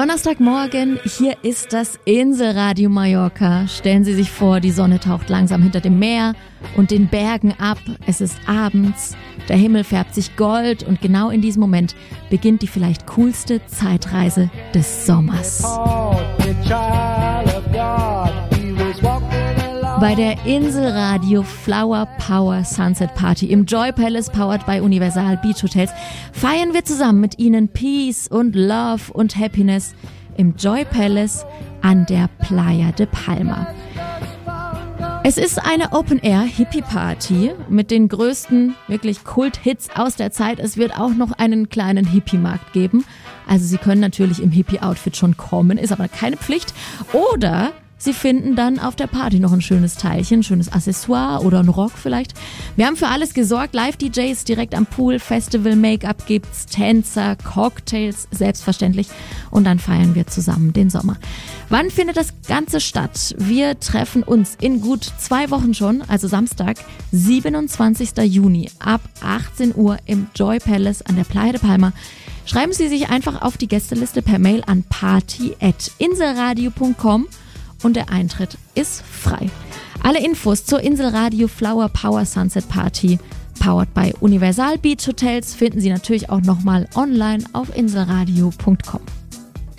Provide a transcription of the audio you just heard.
Donnerstagmorgen, hier ist das Inselradio Mallorca. Stellen Sie sich vor, die Sonne taucht langsam hinter dem Meer und den Bergen ab. Es ist abends, der Himmel färbt sich gold und genau in diesem Moment beginnt die vielleicht coolste Zeitreise des Sommers. Bei der Inselradio Flower Power Sunset Party im Joy Palace, powered by Universal Beach Hotels, feiern wir zusammen mit Ihnen Peace und Love und Happiness im Joy Palace an der Playa de Palma. Es ist eine Open-Air-Hippie-Party mit den größten, wirklich Kult-Hits aus der Zeit. Es wird auch noch einen kleinen Hippie-Markt geben. Also Sie können natürlich im Hippie-Outfit schon kommen, ist aber keine Pflicht. Oder Sie finden dann auf der Party noch ein schönes Teilchen, ein schönes Accessoire oder einen Rock vielleicht. Wir haben für alles gesorgt, Live-DJs direkt am Pool, Festival-Make-up gibt's, Tänzer, Cocktails, selbstverständlich. Und dann feiern wir zusammen den Sommer. Wann findet das Ganze statt? Wir treffen uns in gut 2 Wochen schon, also Samstag, 27. Juni ab 18 Uhr im Joy Palace an der Playa de Palma. Schreiben Sie sich einfach auf die Gästeliste per Mail an party@inselradio.com. Und der Eintritt ist frei. Alle Infos zur Inselradio Flower Power Sunset Party, powered by Universal Beach Hotels, finden Sie natürlich auch nochmal online auf inselradio.com.